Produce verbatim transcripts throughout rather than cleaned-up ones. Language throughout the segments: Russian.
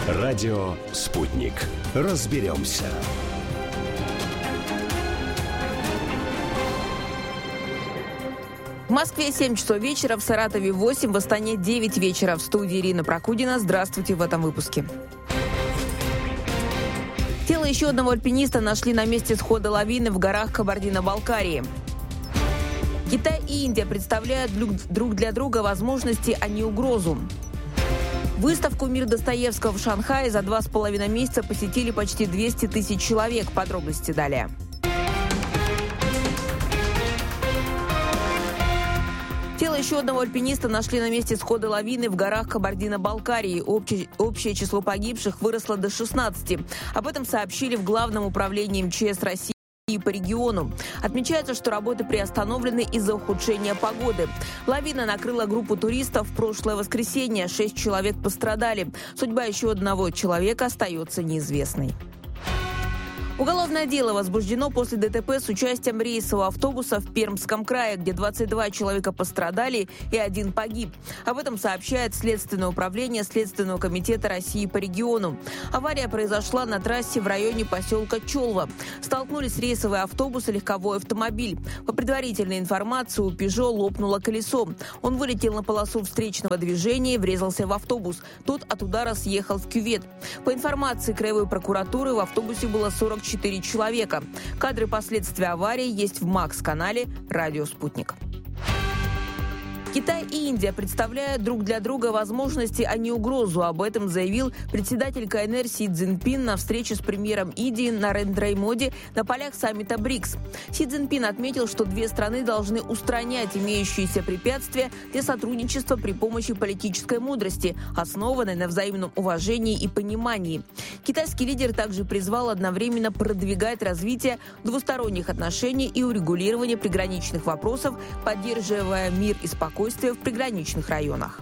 Радио «Спутник». Разберемся. В Москве семь часов вечера, в Саратове восемь, в Астане девять вечера. В студии Ирина Прокудина. Здравствуйте в этом выпуске. Тело еще одного альпиниста нашли на месте схода лавины в горах Кабардино-Балкарии. Китай и Индия представляют друг для друга возможности, а не угрозу. Выставку «Мир Достоевского» в Шанхае за два с половиной месяца посетили почти двести тысяч человек. Подробности далее. Тело еще одного альпиниста нашли на месте схода лавины в горах Кабардино-Балкарии. Общее, общее число погибших выросло до шестнадцати. Об этом сообщили в Главном управлении эм че эс России и по региону. Отмечается, что работы приостановлены из-за ухудшения погоды. Лавина накрыла группу туристов в прошлое воскресенье. Шесть человек пострадали. Судьба еще одного человека остается неизвестной. Уголовное дело возбуждено после ДТП с участием рейсового автобуса в Пермском крае, где двадцать два человека пострадали и один погиб. Об этом сообщает Следственное управление Следственного комитета России по региону. Авария произошла на трассе в районе поселка Чолва. Столкнулись рейсовый автобус и легковой автомобиль. По предварительной информации, у «Пежо» лопнуло колесо. Он вылетел на полосу встречного движения и врезался в автобус. Тот от удара съехал в кювет. По информации Краевой прокуратуры, в автобусе было сорок четыре человека. Кадры последствий аварии есть в МАКС-канале «Радио Спутник». Китай и Индия представляют друг для друга возможности, а не угрозу. Об этом заявил председатель ка эн эр Си Цзиньпин на встрече с премьером Индии Нарендрой Моди на полях саммита БРИКС. Си Цзиньпин отметил, что две страны должны устранять имеющиеся препятствия для сотрудничества при помощи политической мудрости, основанной на взаимном уважении и понимании. Китайский лидер также призвал одновременно продвигать развитие двусторонних отношений и урегулирование приграничных вопросов, поддерживая мир и спокойствие в приграничных районах.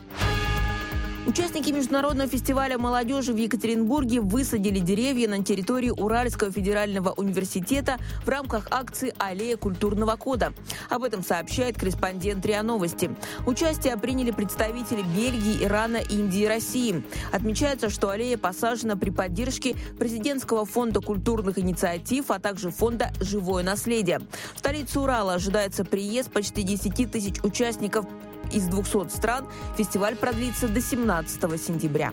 Участники международного фестиваля молодежи в Екатеринбурге высадили деревья на территории Уральского федерального университета в рамках акции «Аллея культурного кода». Об этом сообщает корреспондент РИА Новости. Участие приняли представители Бельгии, Ирана, Индии и России. Отмечается, что аллея посажена при поддержке Президентского фонда культурных инициатив, а также фонда «Живое наследие». В столице Урала ожидается приезд почти десяти тысяч участников из двухсот стран. Фестиваль продлится до семнадцатого сентября.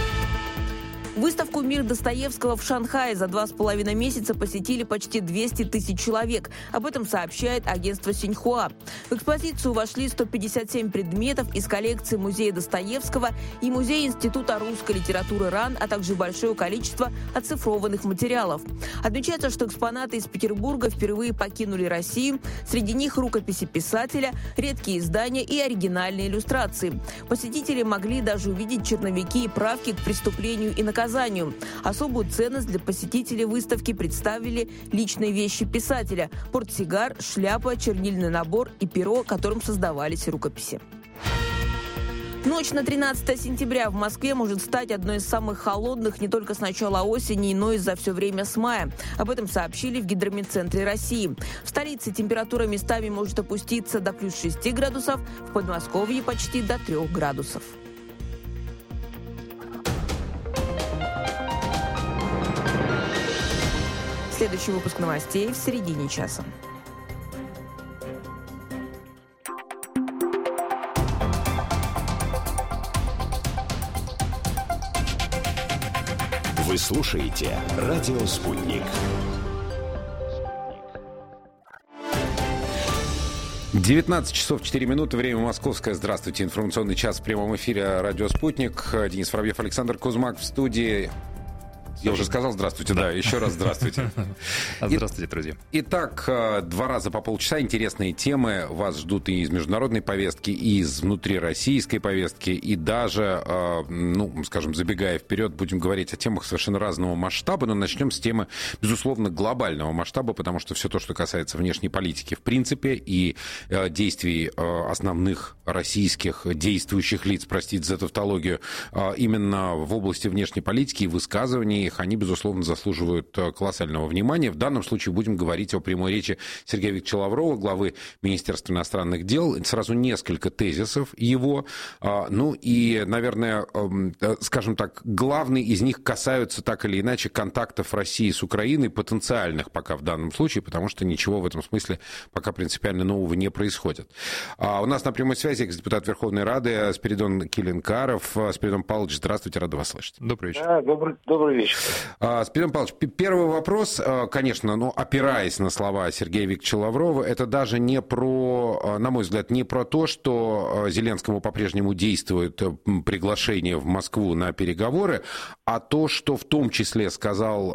Выставку «Мир Достоевского» в Шанхае за два с половиной месяца посетили почти двести тысяч человек. Об этом сообщает агентство Синьхуа. В экспозицию вошли сто пятьдесят семь предметов из коллекции Музея Достоевского и Музея Института русской литературы РАН, а также большое количество оцифрованных материалов. Отмечается, что экспонаты из Петербурга впервые покинули Россию. Среди них рукописи писателя, редкие издания и оригинальные иллюстрации. Посетители могли даже увидеть черновики и правки к преступлению и наказанию. Особую ценность для посетителей выставки представили личные вещи писателя – портсигар, шляпа, чернильный набор и перо, которым создавались рукописи. Ночь на тринадцатое сентября в Москве может стать одной из самых холодных не только с начала осени, но и за все время с мая. Об этом сообщили в Гидрометцентре России. В столице температура местами может опуститься до плюс шести градусов, в Подмосковье почти до трех градусов. Следующий выпуск новостей в середине часа. Вы слушаете «Радио Спутник». девятнадцать часов четыре минуты, время московское. Здравствуйте, информационный час в прямом эфире «Радио Спутник». Денис Воробьев, Александр Кузмак в студии. Я уже сказал здравствуйте, да, еще раз здравствуйте. Здравствуйте, друзья. Итак, два раза по полчаса интересные темы вас ждут и из международной повестки, и из внутрироссийской повестки, и даже, ну, скажем, забегая вперед, будем говорить о темах совершенно разного масштаба, но начнем с темы, безусловно, глобального масштаба, потому что все то, что касается внешней политики, в принципе, и действий основных российских действующих лиц, простите за тавтологию, именно в области внешней политики и высказываний понимание их, они, безусловно, заслуживают колоссального внимания. В данном случае будем говорить о прямой речи Сергея Викторовича Лаврова, главы Министерства иностранных дел. Сразу несколько тезисов его. Ну и, наверное, скажем так, главные из них касаются так или иначе контактов России с Украиной, потенциальных пока в данном случае, потому что ничего в этом смысле пока принципиально нового не происходит. У нас на прямой связи экс-депутат Верховной Рады Спиридон Киленкаров. Спиридон Павлович, здравствуйте, рад вас слышать. Добрый вечер. Да, добрый, добрый вечер. Спиридон Павлович, первый вопрос, конечно, ну, опираясь на слова Сергея Викторовича Лаврова, это даже не про, на мой взгляд, не про то, что Зеленскому по-прежнему действует приглашение в Москву на переговоры, а то, что в том числе сказал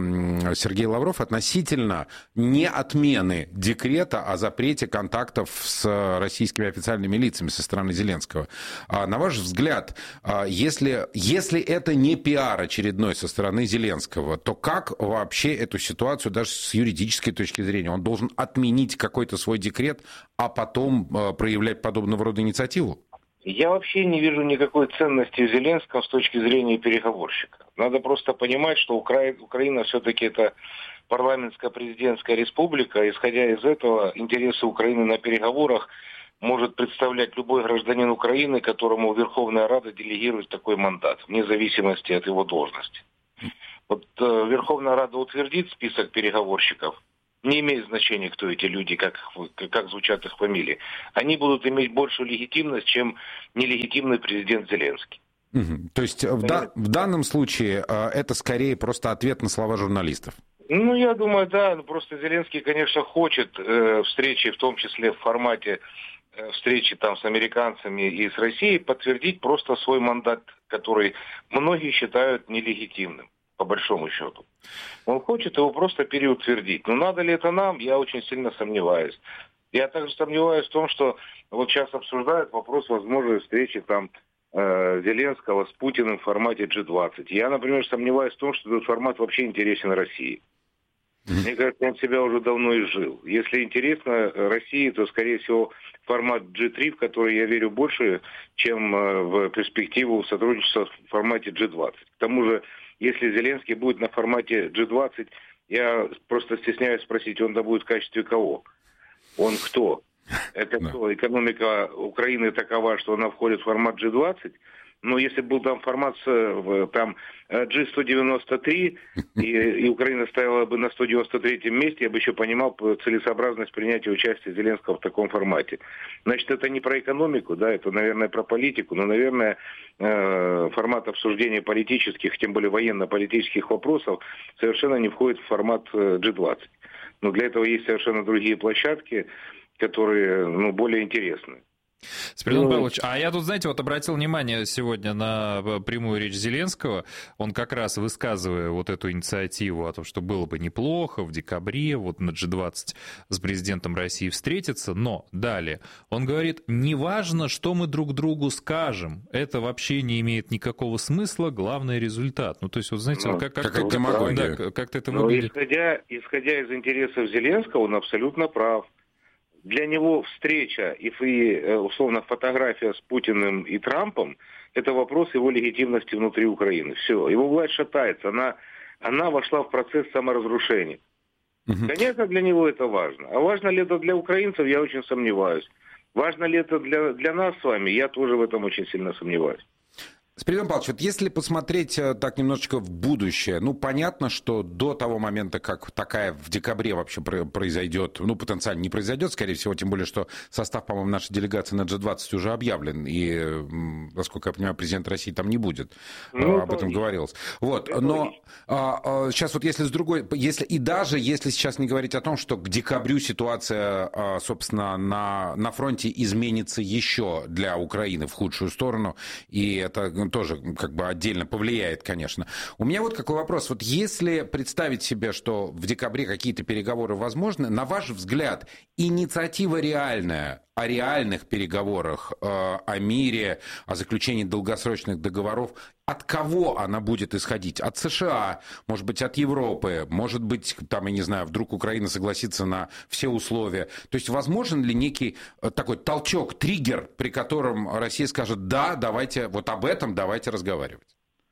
Сергей Лавров относительно не отмены декрета о запрете контактов с российскими официальными лицами со стороны Зеленского. На ваш взгляд, если, если это не пиар очередной со стороны Зеленского, то как вообще эту ситуацию даже с юридической точки зрения? Он должен отменить какой-то свой декрет, а потом проявлять подобного рода инициативу? Я вообще не вижу никакой ценности в Зеленском с точки зрения переговорщика. Надо просто понимать, что Укра... Украина все-таки это парламентская президентская республика. Исходя из этого, интересы Украины на переговорах может представлять любой гражданин Украины, которому Верховная Рада делегирует такой мандат, вне зависимости от его должности. Вот э, Верховная Рада утвердит список переговорщиков, не имеет значения, кто эти люди, как, как звучат их фамилии. Они будут иметь большую легитимность, чем нелегитимный президент Зеленский. Угу. То есть в, да, в данном случае э, это скорее просто ответ на слова журналистов? Ну, я думаю, да. Просто Зеленский, конечно, хочет э, встречи, в том числе в формате э, встречи там с американцами и с Россией, подтвердить просто свой мандат, который многие считают нелегитимным, по большому счету. Он хочет его просто переутвердить. Но надо ли это нам, я очень сильно сомневаюсь. Я также сомневаюсь в том, что вот сейчас обсуждают вопрос возможной встречи там э, Зеленского с Путиным в формате джи двадцать. Я, например, сомневаюсь в том, что этот формат вообще интересен России. Мне кажется, он себя уже давно изжил. Если интересно России, то, скорее всего, формат джи три, в который я верю больше, чем в перспективу сотрудничества в формате джи двадцать. К тому же, если Зеленский будет на формате джи двадцать, я просто стесняюсь спросить, он да будет в качестве кого? Он кто? Это кто? Экономика Украины такова, что она входит в формат джи двадцать. Но если был там формат там, джи сто девяносто три, и, и Украина стояла бы на сто девяносто третьем месте, я бы еще понимал целесообразность принятия участия Зеленского в таком формате. Значит, это не про экономику, да, это, наверное, про политику, но, наверное, формат обсуждения политических, тем более военно-политических вопросов совершенно не входит в формат джи двадцать. Но для этого есть совершенно другие площадки, которые, ну, более интересны. Спиридон Павлович, а я тут, знаете, вот обратил внимание сегодня на прямую речь Зеленского. Он как раз, высказывая вот эту инициативу о том, что было бы неплохо в декабре вот на джи двадцать с президентом России встретиться, но далее он говорит, неважно, что мы друг другу скажем, это вообще не имеет никакого смысла, главный результат. Ну, то есть, вот знаете, ну, как, как, как, демагогия. Да, как-то это но выглядит. Исходя, исходя из интересов Зеленского, он абсолютно прав. Для него встреча и, условно, фотография с Путиным и Трампом – это вопрос его легитимности внутри Украины. Все, его власть шатается, она, она вошла в процесс саморазрушения. Угу. Конечно, для него это важно. А важно ли это для украинцев, я очень сомневаюсь. Важно ли это для, для нас с вами, я тоже в этом очень сильно сомневаюсь. Спиридон Павлович, вот если посмотреть так немножечко в будущее, ну, понятно, что до того момента, как такая в декабре вообще произойдет, ну, потенциально не произойдет, скорее всего, тем более, что состав, по-моему, нашей делегации на джи двадцать уже объявлен, и, насколько я понимаю, президент России там не будет, ну, об этом говорилось. Вот, но а, а, сейчас вот если с другой, если, и даже если сейчас не говорить о том, что к декабрю ситуация, а, собственно, на, на фронте изменится еще для Украины в худшую сторону, и это тоже как бы отдельно повлияет, конечно. У меня вот какой вопрос. Вот если представить себе, что в декабре какие-то переговоры возможны, на ваш взгляд, инициатива реальная о реальных переговорах, э, о мире, о заключении долгосрочных договоров, от кого она будет исходить? От США, может быть, от Европы, может быть, там, я не знаю, вдруг Украина согласится на все условия. То есть возможен ли некий такой толчок, триггер, при котором Россия скажет, да, давайте, вот об этом давайте разговаривать?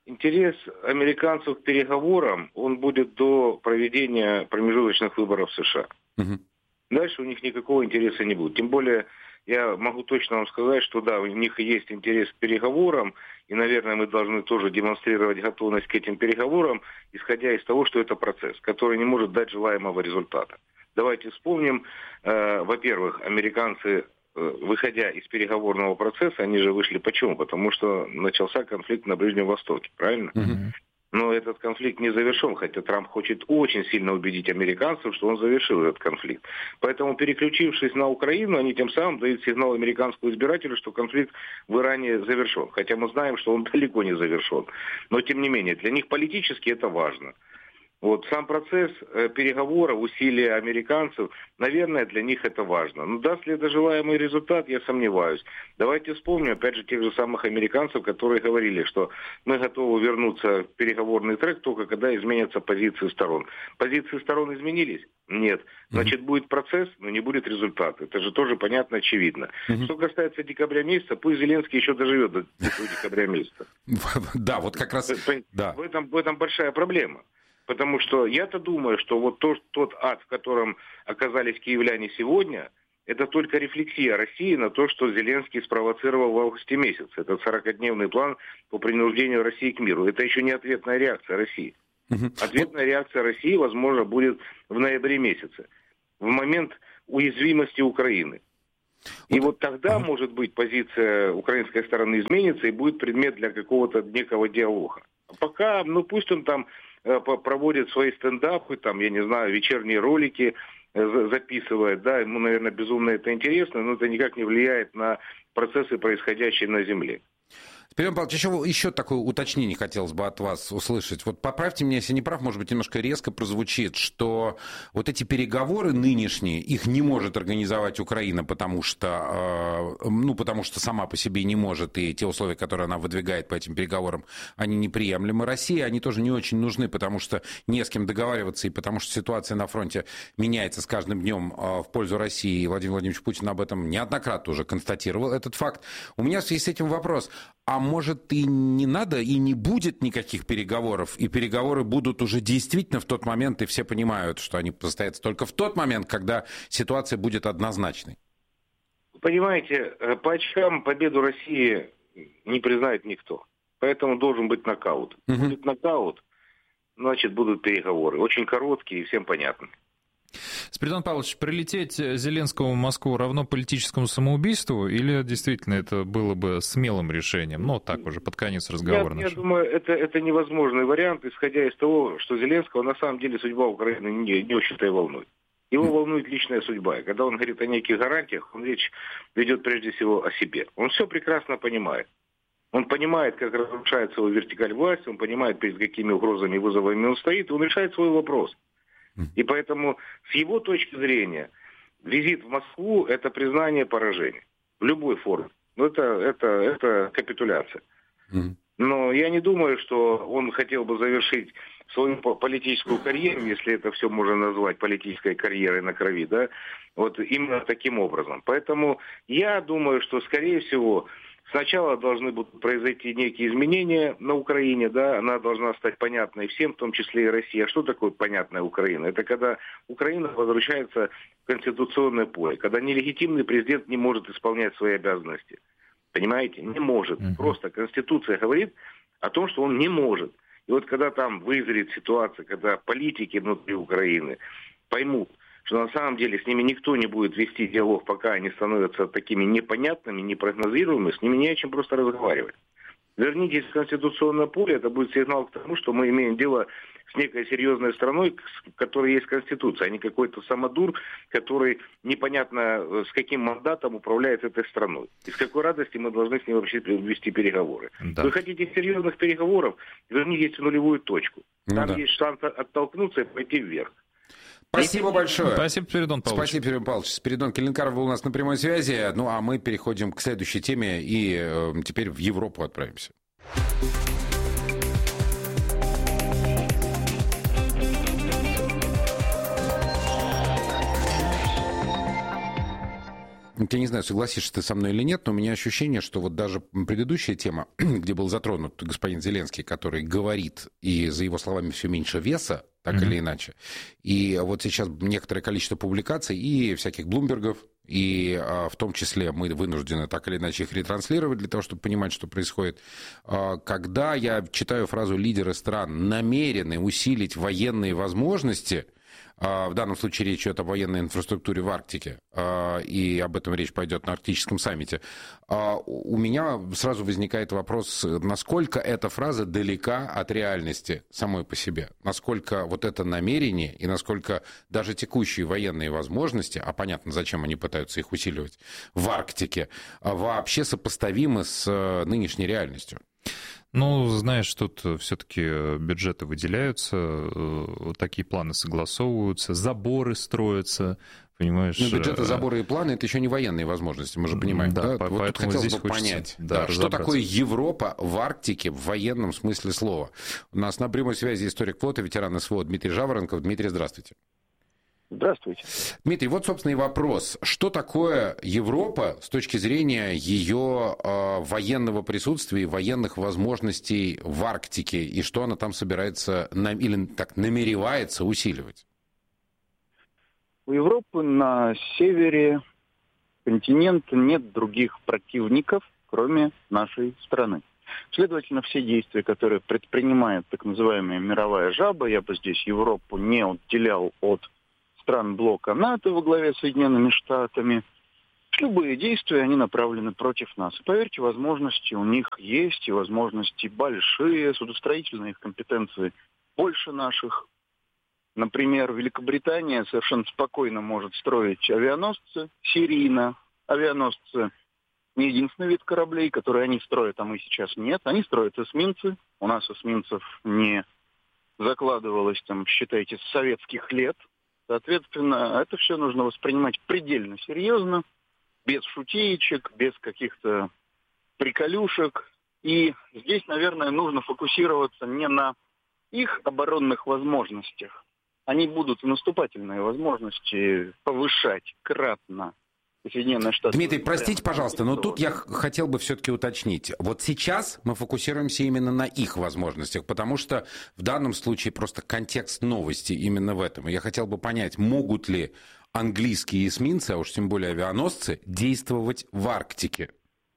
интерес американцев к переговорам, он будет до проведения промежуточных выборов в США. Угу. Дальше у них никакого интереса не будет. Тем более, я могу точно вам сказать, что да, у них есть интерес к переговорам, и, наверное, мы должны тоже демонстрировать готовность к этим переговорам, исходя из того, что это процесс, который не может дать желаемого результата. Давайте вспомним, э, во-первых, американцы, э, выходя из переговорного процесса, они же вышли почему? Потому что начался конфликт на Ближнем Востоке, правильно? Mm-hmm. Но этот конфликт не завершен, хотя Трамп хочет очень сильно убедить американцев, что он завершил этот конфликт. Поэтому, переключившись на Украину, они тем самым дают сигнал американскому избирателю, что конфликт в Иране завершен. Хотя мы знаем, что он далеко не завершен. Но, тем не менее, для них политически это важно. Вот сам процесс э, переговоров, усилия американцев, наверное, для них это важно. Но даст ли это желаемый результат, я сомневаюсь. Давайте вспомним, опять же, тех же самых американцев, которые говорили, что мы готовы вернуться в переговорный трек только когда изменятся позиции сторон. Позиции сторон изменились? Нет. Значит, будет процесс, но не будет результата. Это же тоже понятно, очевидно. Mm-hmm. Что касается декабря месяца, пусть Зеленский еще доживет до декабря месяца. Да, вот как раз... В этом, в этом большая проблема. Потому что я-то думаю, что вот то, тот ад, в котором оказались киевляне сегодня, это только рефлексия России на то, что Зеленский спровоцировал в августе месяце. Этот сорокадневный план по принуждению России к миру. Это еще не ответная реакция России. Угу. Ответная реакция России, возможно, будет в ноябре месяце, в момент уязвимости Украины. И вот, вот тогда, ага. может быть, позиция украинской стороны изменится и будет предмет для какого-то некого диалога. А пока, ну пусть он там проводит свои стендапы, там, я не знаю, вечерние ролики записывает, да, ему, наверное, безумно это интересно, но это никак не влияет на процессы, происходящие на Земле. Спирион Павлович, еще, еще такое уточнение хотелось бы от вас услышать. Вот поправьте меня, если не прав, может быть, немножко резко прозвучит, что вот эти переговоры нынешние, их не может организовать Украина, потому что, э, ну, потому что сама по себе не может, и те условия, которые она выдвигает по этим переговорам, они неприемлемы. России они тоже не очень нужны, потому что не с кем договариваться, и потому что ситуация на фронте меняется с каждым днем э, в пользу России, и Владимир Владимирович Путин об этом неоднократно уже констатировал этот факт. У меня в связи с этим вопрос. А может, и не надо, и не будет никаких переговоров, и переговоры будут уже действительно в тот момент, и все понимают, что они состоятся только в тот момент, когда ситуация будет однозначной? Понимаете, по очкам победу России не признает никто. Поэтому должен быть нокаут. Угу. Будет нокаут, значит, будут переговоры. Очень короткие и всем понятны. Спиридон Павлович, прилететь Зеленскому в Москву равно политическому самоубийству, или действительно это было бы смелым решением? Ну, так уже, под конец разговора. Я, я думаю, это, это невозможный вариант, исходя из того, что Зеленского на самом деле судьба Украины не, не очень-то и волнует. Его волнует личная судьба. И когда он говорит о неких гарантиях, он речь ведет прежде всего о себе. Он все прекрасно понимает. Он понимает, как разрушается его вертикаль власти, он понимает, перед какими угрозами и вызовами он стоит, и он решает свой вопрос. И поэтому, с его точки зрения, визит в Москву – это признание поражения. В любой форме. Но это, это, это капитуляция. Но я не думаю, что он хотел бы завершить свою политическую карьеру, если это все можно назвать политической карьерой на крови, да, вот именно таким образом. Поэтому я думаю, что, скорее всего, сначала должны будут произойти некие изменения на Украине, да, она должна стать понятной всем, в том числе и России. А что такое понятная Украина? Это когда Украина возвращается в конституционное поле, когда нелегитимный президент не может исполнять свои обязанности. Понимаете? Не может. Uh-huh. Просто Конституция говорит о том, что он не может. И вот когда там вызреет ситуация, когда политики внутри Украины поймут, что на самом деле с ними никто не будет вести диалог, пока они становятся такими непонятными, непрогнозируемыми, с ними не о чем просто разговаривать. Вернитесь в конституционное поле, это будет сигнал к тому, что мы имеем дело с некой серьезной страной, в которой есть конституция, а не какой-то самодур, который непонятно с каким мандатом управляет этой страной. И с какой радости мы должны с ним вообще вести переговоры. Да. Вы хотите серьезных переговоров, вернитесь в нулевую точку. Там ну, да. есть шанс оттолкнуться и пойти вверх. Спасибо большое. Спасибо, Спиридон Павлович. Спасибо, Спиридон Павлович. Спиридон Келенкаров был у нас на прямой связи. Ну, а мы переходим к следующей теме и э, теперь в Европу отправимся. Я не знаю, согласишься ты со мной или нет, но у меня ощущение, что вот даже предыдущая тема, где был затронут господин Зеленский, который говорит, и за его словами все меньше веса, так mm-hmm. или иначе, и вот сейчас некоторое количество публикаций и всяких Блумбергов, и а, в том числе мы вынуждены так или иначе их ретранслировать для того, чтобы понимать, что происходит. А, когда я читаю фразу «лидеры стран намерены усилить военные возможности», в данном случае речь идет о военной инфраструктуре в Арктике, и об этом речь пойдет на Арктическом саммите. У меня сразу возникает вопрос, насколько эта фраза далека от реальности самой по себе, насколько вот это намерение и насколько даже текущие военные возможности, а понятно, зачем они пытаются их усиливать в Арктике, вообще сопоставимы с нынешней реальностью. Ну, знаешь, тут все-таки бюджеты выделяются, такие планы согласовываются, заборы строятся, понимаешь? Ну, бюджеты, заборы и планы — это еще не военные возможности, мы же понимаем, да? да? Вот тут хотелось здесь бы понять, да, да, что такое Европа в Арктике в военном смысле слова. У нас на прямой связи историк флота, ветеран СВО Дмитрий Жаворонков. Дмитрий, здравствуйте. Здравствуйте. Дмитрий, вот, собственно, и вопрос. Что такое Европа с точки зрения ее э, военного присутствия и военных возможностей в Арктике, и что она там собирается на, или так намеревается усиливать? У Европы на севере континента нет других противников, кроме нашей страны. Следовательно, все действия, которые предпринимает так называемая мировая жаба, я бы здесь Европу не отделял от стран блока НАТО во главе с Соединенными Штатами, любые действия, они направлены против нас. И поверьте, возможности у них есть, и возможности большие, судостроительные их компетенции больше наших. Например, Великобритания совершенно спокойно может строить авианосцы серийно. Авианосцы не единственный вид кораблей, которые они строят, а мы сейчас нет. Они строят эсминцы. У нас эсминцев не закладывалось, там, считайте, с советских лет. Соответственно, это все нужно воспринимать предельно серьезно, без шутеечек, без каких-то приколюшек. И здесь, наверное, нужно фокусироваться не на их оборонных возможностях. Они будут наступательные возможности повышать кратно. Соединенные Штаты. Дмитрий, простите, пожалуйста, но тут я хотел бы все-таки уточнить. Вот сейчас мы фокусируемся именно на их возможностях, потому что в данном случае просто контекст новости именно в этом. Я хотел бы понять, могут ли английские эсминцы, а уж тем более авианосцы, действовать в Арктике?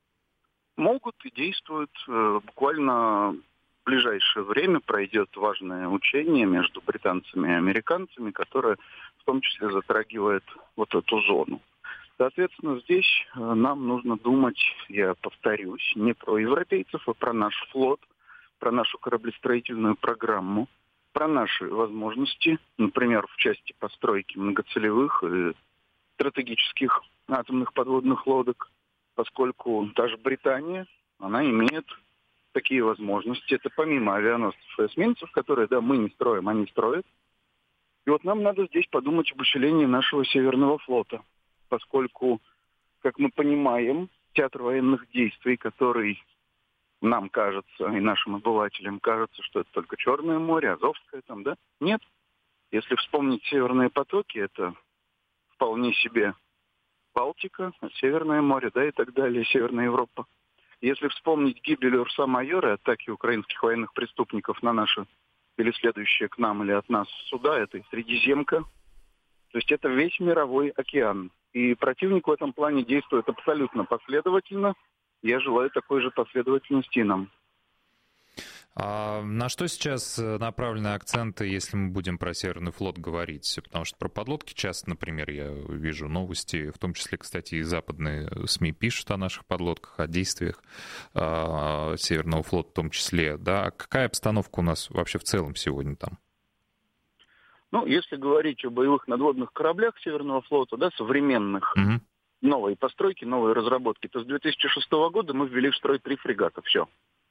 Могут и действуют. Буквально в ближайшее время пройдет важное учение между британцами и американцами, которое в том числе затрагивает вот эту зону. Соответственно, здесь нам нужно думать, я повторюсь, не про европейцев, а про наш флот, про нашу кораблестроительную программу, про наши возможности, например, в части постройки многоцелевых и стратегических атомных подводных лодок, поскольку даже Британия, она имеет такие возможности. Это помимо авианосцев и эсминцев, которые, да, мы не строим, они строят. И вот нам надо здесь подумать об усилении нашего Северного флота, поскольку, как мы понимаем, театр военных действий, который нам кажется, и нашим обывателям кажется, что это только Черное море, Азовское там, да? Нет. Если вспомнить северные потоки, это вполне себе Балтика, Северное море, да, и так далее, Северная Европа. Если вспомнить гибель Урса-Майора и атаки украинских военных преступников на наши, или следующие к нам, или от нас суда, это и Средиземка. То есть это весь мировой океан. И противник в этом плане действует абсолютно последовательно. Я желаю такой же последовательности и нам. А на что сейчас направлены акценты, если мы будем про Северный флот говорить? Потому что про подлодки часто, например, я вижу новости, в том числе, кстати, и западные СМИ пишут о наших подлодках, о действиях э, Северного флота в том числе. Да? Какая обстановка у нас вообще в целом сегодня там? Ну, если говорить о боевых надводных кораблях Северного флота, да, современных, mm-hmm. новой постройки, новой разработки, то с две тысячи шестого года мы ввели в строй три фрегата, все.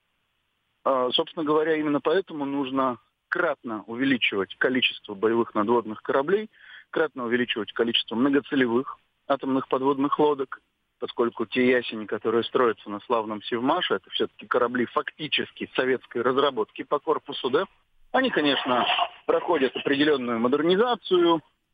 А, собственно говоря, именно поэтому нужно кратно увеличивать количество боевых надводных кораблей, кратно увеличивать количество многоцелевых атомных подводных лодок, поскольку те ясени, которые строятся на славном Севмаше, это все-таки корабли фактически советской разработки по корпусу, да, они, конечно, проходят определенную модернизацию,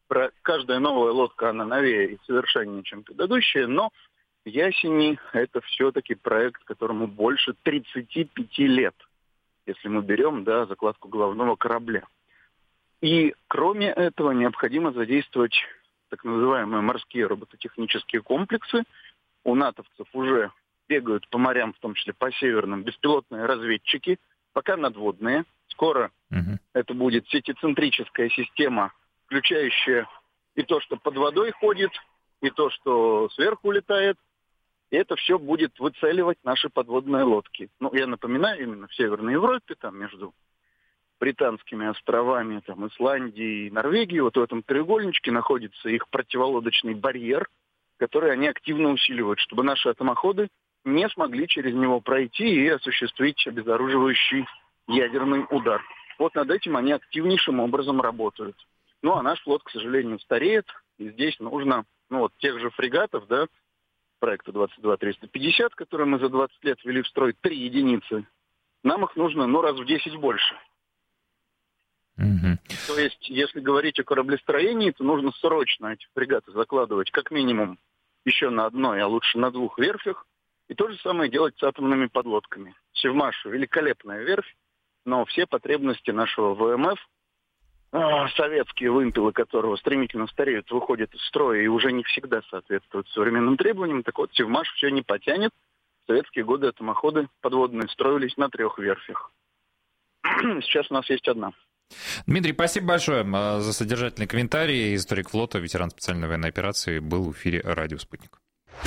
про каждая новая лодка, она новее и совершеннее, чем предыдущая, но ясени — это все-таки проект, которому больше тридцати пяти лет, если мы берем, да, закладку головного корабля. И кроме этого необходимо задействовать так называемые морские робототехнические комплексы. У натовцев уже бегают по морям, в том числе по северным, беспилотные разведчики, пока надводные. Скоро uh-huh. это будет сетицентрическая система, включающая и то, что под водой ходит, и то, что сверху летает. И это все будет выцеливать наши подводные лодки. Ну, я напоминаю, именно в Северной Европе, там между британскими островами, там, Исландией и Норвегией, вот в этом треугольничке находится их противолодочный барьер, который они активно усиливают, чтобы наши атомоходы не смогли через него пройти и осуществить обезоруживающий ядерный удар. Вот над этим они активнейшим образом работают. Ну, а наш флот, к сожалению, стареет, и здесь нужно, ну, вот тех же фрегатов, да, проекта двадцать два триста пятьдесят, которые мы за двадцать лет ввели в строй, три единицы, нам их нужно, ну, раз в десять больше. Mm-hmm. То есть, если говорить о кораблестроении, то нужно срочно эти фрегаты закладывать как минимум еще на одной, а лучше на двух верфях. И то же самое делать с атомными подлодками. Севмаш — великолепная верфь, но все потребности нашего ВМФ, советские вымпелы которого стремительно стареют, выходят из строя и уже не всегда соответствуют современным требованиям. Так вот, Севмаш все не потянет. В советские годы атомоходы подводные строились на трех верфях. Сейчас у нас есть одна. Дмитрий, спасибо большое за содержательный комментарий. Историк флота, ветеран специальной военной операции, был в эфире «Радио Спутник».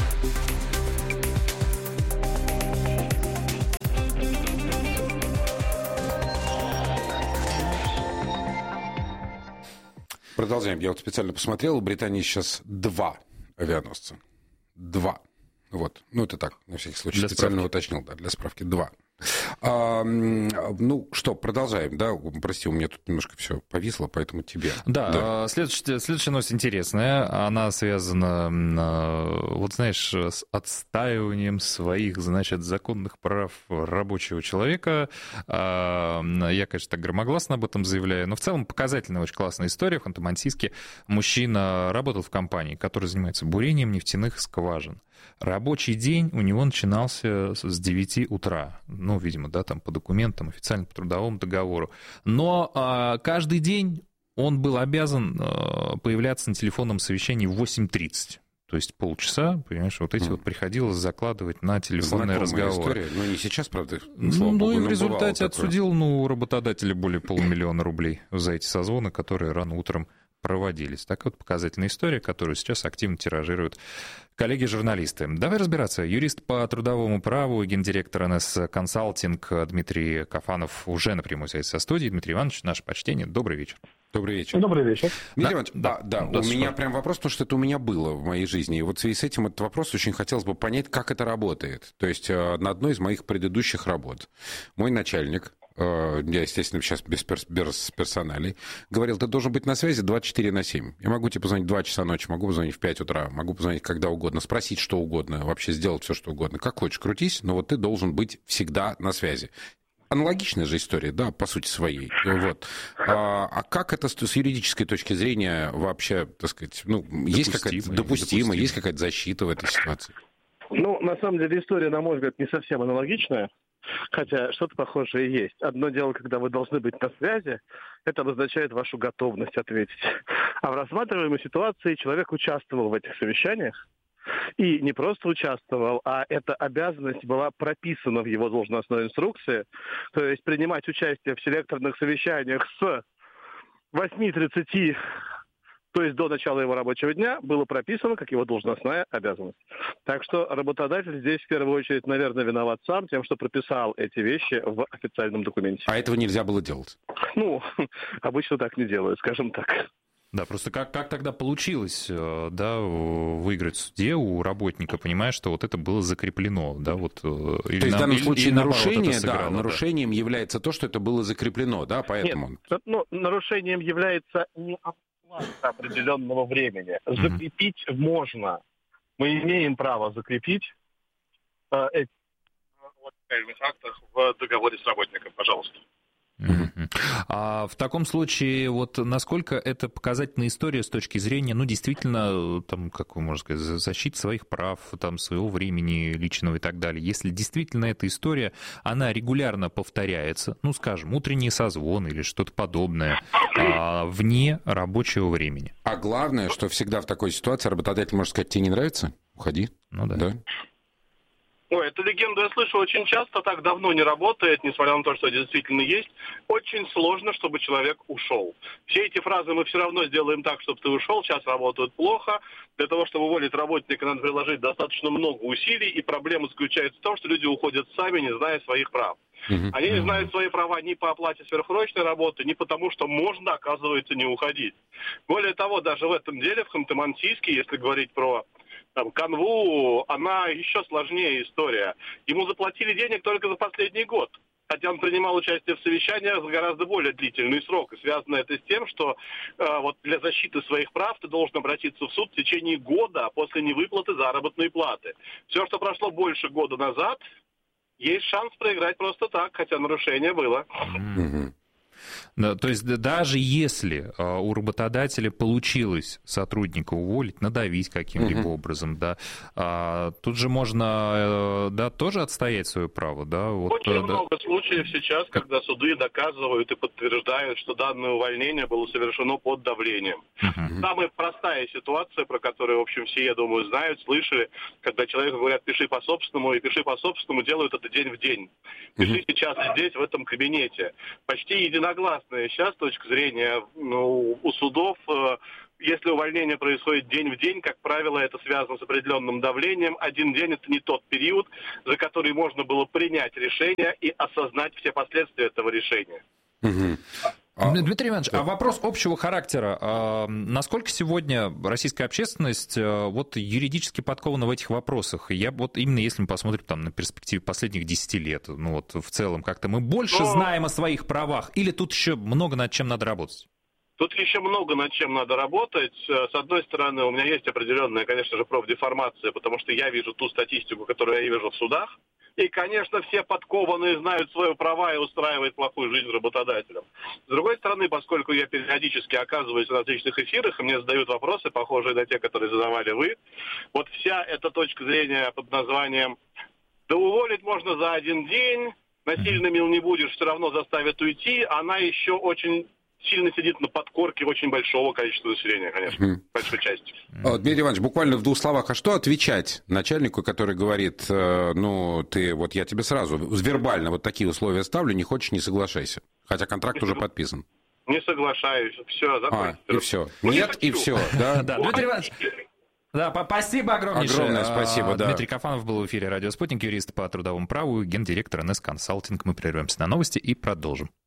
Продолжаем. Я вот специально посмотрел, у Британии сейчас два авианосца. Два. Вот. Ну, это так, на всякий случай. Для специально справки. Уточнил, да, для справки. Два. А, ну что, продолжаем, да? Прости, у меня тут немножко все повисло, поэтому тебе. Да, да. Следующая, следующая новость интересная. Она связана, вот знаешь, с отстаиванием своих, значит, законных прав рабочего человека. Я, конечно, так громогласно об этом заявляю, но в целом показательная, очень классная история. В Ханты-Мансийске мужчина работал в компании, которая занимается бурением нефтяных скважин. Рабочий день у него начинался с девяти утра. Ну, видимо, да, там по документам, официально по трудовому договору. Но а, каждый день он был обязан а, появляться на телефонном совещании в восемь тридцать. То есть полчаса, понимаешь, вот эти mm. вот приходилось закладывать на телефонные Знакомая разговоры. История. Ну, не сейчас, правда, слава ну, богу, и в результате отсудил, ну, работодателя более полумиллиона рублей за эти созвоны, которые рано утром проводились. Так вот, показательная история, которую сейчас активно тиражируют коллеги-журналисты. Давай разбираться. Юрист по трудовому праву и гендиректор эн эс Консалтинг Дмитрий Кафанов уже на прямой связи со студией. Дмитрий Иванович, наше почтение. Добрый вечер. Добрый вечер. Добрый вечер. Дмитрий Иванович, да, да, да, у меня что? Прям вопрос, потому что это у меня было в моей жизни. И вот в связи с этим этот вопрос очень хотелось бы понять, как это работает. То есть на одной из моих предыдущих работ мой начальник, я, естественно, сейчас без, перс- без персоналей, говорил, ты должен быть на связи двадцать четыре на семь. Я могу тебе позвонить в два часа ночи, могу позвонить в пять утра, могу позвонить когда угодно, спросить что угодно, вообще сделать все, что угодно. Как хочешь, крутись, но вот ты должен быть всегда на связи. Аналогичная же история, да, по сути своей. Вот. А, а как это с юридической точки зрения вообще, так сказать, ну, есть какая-то допустимо, есть какая-то защита в этой ситуации? Ну, на самом деле, история, на мой взгляд, не совсем аналогичная. Хотя что-то похожее есть. Одно дело, когда вы должны быть на связи, это обозначает вашу готовность ответить. А в рассматриваемой ситуации человек участвовал в этих совещаниях. И не просто участвовал, а эта обязанность была прописана в его должностной инструкции. То есть принимать участие в селекторных совещаниях с восьми тридцати, то есть до начала его рабочего дня, было прописано как его должностная обязанность. Так что работодатель здесь в первую очередь, наверное, виноват сам тем, что прописал эти вещи в официальном документе. А этого нельзя было делать? Ну, обычно так не делают, скажем так. Да, просто как, как тогда получилось, да, выиграть в суде у работника, понимая, что вот это было закреплено, да, вот. То есть в данном случае нарушение, сыграло, да, нарушением да. является то, что это было закреплено, да, поэтому... Нет, ну, нарушением является не оплата определенного времени. Закрепить mm-hmm. можно. Мы имеем право закрепить э, эти в договоре с работником, пожалуйста. Uh-huh. А А в таком случае, вот насколько это показательная история с точки зрения, ну, действительно, там, как вы можете сказать, защиты своих прав, там, своего времени личного и так далее. Если действительно эта история, она регулярно повторяется, ну, скажем, утренний созвон или что-то подобное, а, вне рабочего времени. А главное, что всегда в такой ситуации работодатель может сказать: тебе не нравится? Уходи. Ну да. да? Ой, эту легенду я слышу очень часто, так давно не работает, несмотря на то, что действительно есть. Очень сложно, чтобы человек ушел. Все эти фразы мы все равно сделаем так, чтобы ты ушел, сейчас работают плохо. Для того, чтобы уволить работника, надо приложить достаточно много усилий, и проблема заключается в том, что люди уходят сами, не зная своих прав. Uh-huh. Они не знают свои права ни по оплате сверхурочной работы, ни потому, что можно, оказывается, не уходить. Более того, даже в этом деле, в Ханты-Мансийске, если говорить про там, канву, она еще сложнее история. Ему заплатили денег только за последний год. Хотя он принимал участие в совещаниях за гораздо более длительный срок. И связано это с тем, что э, вот для защиты своих прав ты должен обратиться в суд в течение года после невыплаты заработной платы. Все, что прошло больше года назад, есть шанс проиграть просто так, хотя нарушение было. Mm-hmm. Да, то есть даже если а, у работодателя получилось сотрудника уволить, надавить каким-либо uh-huh. образом, да, а, тут же можно да, тоже отстоять свое право. Да, вот, Очень да. много случаев сейчас, когда суды доказывают и подтверждают, что данное увольнение было совершено под давлением. Uh-huh. Самая простая ситуация, про которую, в общем, все, я думаю, знают, слышали, когда человеку говорят: пиши по собственному, и пиши по собственному, делают это день в день. Пиши uh-huh. сейчас здесь, в этом кабинете. Почти единогласно сейчас, с точки зрения ну, у судов, э, если увольнение происходит день в день, как правило, это связано с определенным давлением. Один день — это не тот период, за который можно было принять решение и осознать все последствия этого решения. Угу. Дмитрий Иванович, а вопрос общего характера. Насколько сегодня российская общественность вот юридически подкована в этих вопросах? Я вот именно если мы посмотрим там на перспективу последних десяти лет, ну вот в целом как-то мы больше Но... знаем о своих правах, или тут еще много над чем надо работать? Тут еще много над чем надо работать. С одной стороны, у меня есть определенная, конечно же, профдеформация, потому что я вижу ту статистику, которую я вижу в судах. И, конечно, все подкованные знают свои права и устраивают плохую жизнь работодателям. С другой стороны, поскольку я периодически оказываюсь в различных эфирах, и мне задают вопросы, похожие на те, которые задавали вы, вот вся эта точка зрения под названием «да уволить можно за один день, насильно мил не будешь, все равно заставят уйти», она еще очень... сильно сидит на подкорке очень большого количества населения, конечно, mm. большой части. Дмитрий Иванович, буквально в двух словах, а что отвечать начальнику, который говорит: ну, ты, вот я тебе сразу вербально вот такие условия ставлю, не хочешь — не соглашайся, хотя контракт не уже согла... подписан. Не соглашаюсь, все, закончится. А, и все. Нет, и все, да? Да, Дмитрий Иванович, да, спасибо огромнейшее. Огромное спасибо, да. Дмитрий Кафанов был в эфире «Радио Спутник», юрист по трудовому праву, гендиректор эн эс Консалтинг. Мы прервемся на новости и продолжим.